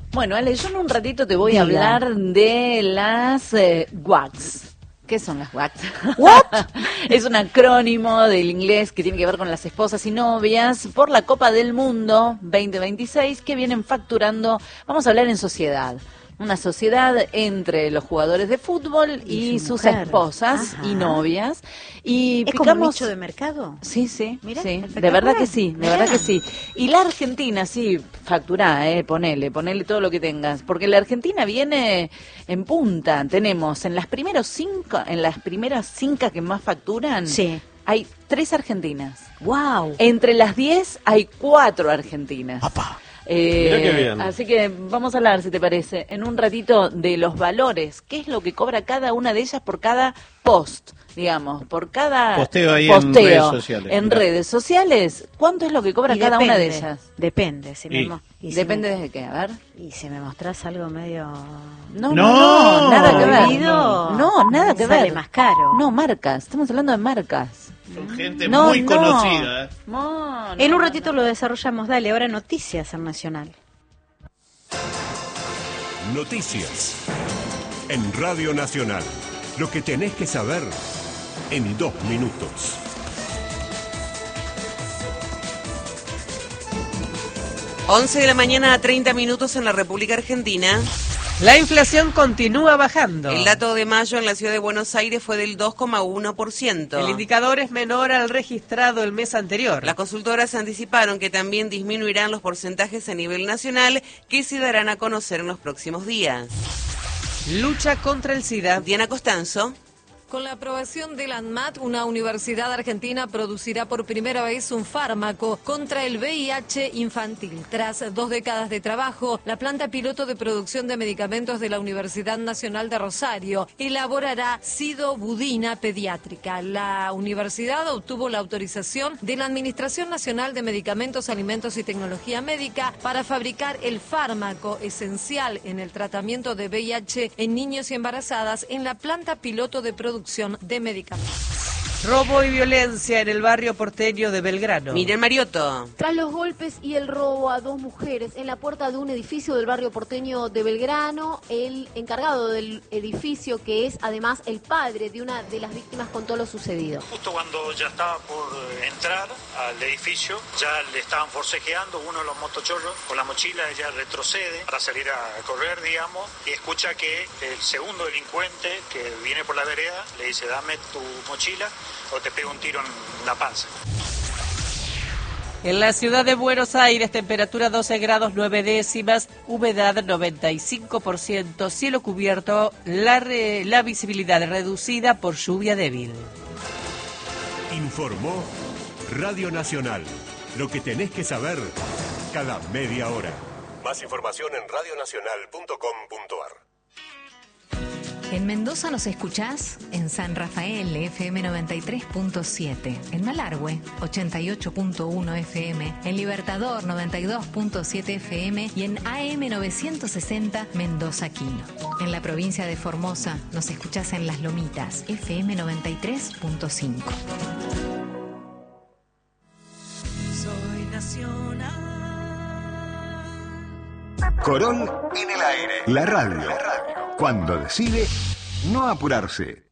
Bueno, Ale, yo en un ratito te voy a Diga. hablar de las WACs. ¿Qué son las WACs? ¿What? Es un acrónimo del inglés que tiene que ver con las esposas y novias por la Copa del Mundo 2026 que vienen facturando, vamos a hablar en sociedad. Una sociedad entre los jugadores de fútbol y su sus mujer. esposas Ajá. y novias. Y ¿Es como un picamos... nicho de mercado? Sí, sí, Mirá, sí, de espectacular. verdad que sí, de Mirá. verdad que sí. Y la Argentina, sí, facturá, ponele todo lo que tengas, porque la Argentina viene en punta. Tenemos en las primeras cinco que más facturan, Sí. hay 3 argentinas. ¡Wow! Entre las 10 hay 4 argentinas. ¡Apa! Mirá qué bien. Así que vamos a hablar, si te parece, en un ratito de los valores. ¿Qué es lo que cobra cada una de ellas por cada post? Digamos, por cada Posteo ahí en redes sociales. En Mirá. redes sociales, ¿cuánto es lo que cobra Y cada una de depende, ellas? Depende. Si me Y- mo- y si Depende me- de qué, a ver. Y si me mostrás algo medio... No, No, nada que ver. prohibido, No, nada que ver. sale más caro. No, marcas, estamos hablando de marcas. Son gente No, muy no. conocida. ¿Eh? No, En no, un no, ratito lo desarrollamos. Dale, ahora noticias en Nacional. Noticias. En Radio Nacional. Lo que tenés que saber en 2 minutos. Once de la mañana a 30 minutos en la República Argentina. La inflación continúa bajando. El dato de mayo en la ciudad de Buenos Aires fue del 2,1%. El indicador es menor al registrado el mes anterior. Las consultoras anticiparon que también disminuirán los porcentajes a nivel nacional que se darán a conocer en los próximos días. Lucha contra el SIDA. Diana Costanzo. Con la aprobación del ANMAT, una universidad argentina producirá por primera vez un fármaco contra el VIH infantil. Tras 2 décadas de trabajo, la planta piloto de producción de medicamentos de la Universidad Nacional de Rosario elaborará sidobudina pediátrica. La universidad obtuvo la autorización de la Administración Nacional de Medicamentos, Alimentos y Tecnología Médica para fabricar el fármaco esencial en el tratamiento de VIH en niños y embarazadas en la planta piloto de producción de medicamentos. Robo y violencia en el barrio porteño de Belgrano. Miren Mariotto. Tras los golpes y el robo a 2 mujeres en la puerta de un edificio del barrio porteño de Belgrano, el encargado del edificio, que es además el padre de una de las víctimas, contó lo sucedido. Justo cuando ya estaba por entrar al edificio, ya le estaban forcejeando uno de los motochorros con la mochila, ella retrocede para salir a correr, digamos, y escucha que el segundo delincuente que viene por la vereda le dice: dame tu mochila o te pego un tiro en la panza. En la ciudad de Buenos Aires, temperatura 12 grados 9 décimas, humedad 95%, cielo cubierto, la visibilidad reducida por lluvia débil. Informó Radio Nacional. Lo que tenés que saber cada media hora. Más información en radionacional.com.ar. En Mendoza nos escuchás en San Rafael, FM 93.7, en Malargüe, 88.1 FM, en Libertador, 92.7 FM y en AM 960, Mendoza Quino. En la provincia de Formosa nos escuchás en Las Lomitas, FM 93.5. Soy nacional. Corol en el aire. La radio. Cuando decide no apurarse.